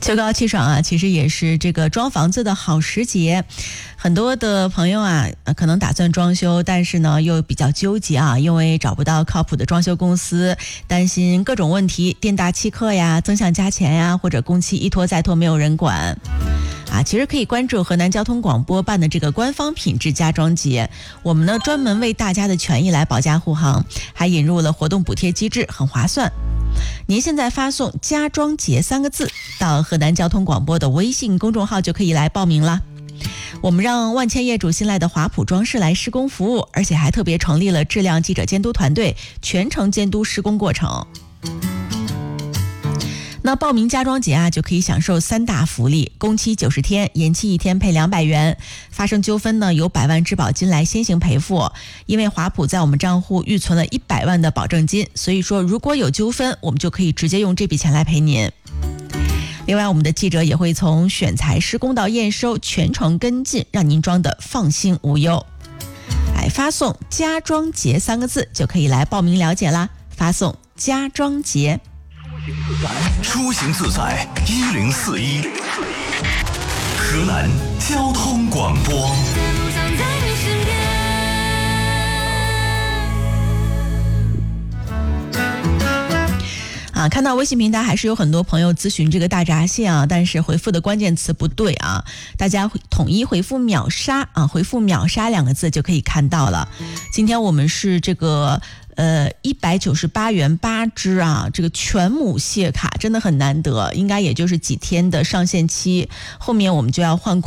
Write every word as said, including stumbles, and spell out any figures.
秋高气爽啊，其实也是这个装房子的好时节。很多的朋友啊，可能打算装修，但是呢又比较纠结啊，因为找不到靠谱的装修公司，担心各种问题，店大欺客呀，增项加钱呀，或者工期一拖再拖没有人管。啊，其实可以关注河南交通广播办的这个官方品质家装节，我们呢专门为大家的权益来保驾护航，还引入了活动补贴机制，很划算。您现在发送家装节三个字到河南交通广播的微信公众号就可以来报名了。我们让万千业主信赖的华普装饰来施工服务，而且还特别成立了质量记者监督团队，全程监督施工过程。那报名家装节啊，就可以享受三大福利：工期九十天，延期一天赔两百元；发生纠纷呢，有百万质保金来先行赔付。因为华普在我们账户预存了一百万的保证金，所以说如果有纠纷，我们就可以直接用这笔钱来赔您。另外，我们的记者也会从选材施工到验收全程跟进，让您装得放心无忧。哎，发送家装节三个字就可以来报名了解啦。发送家装节。 出行自在一零四一，河南交通广播。 啊，看到微信平台还是有很多朋友咨询这个大闸蟹啊，但是回复的关键词不对啊，大家统一回复秒杀啊，回复秒杀两个字就可以看到了。今天我们是这个呃一百九十八元八只啊，这个全母蟹卡真的很难得，应该也就是几天的上线期，后面我们就要换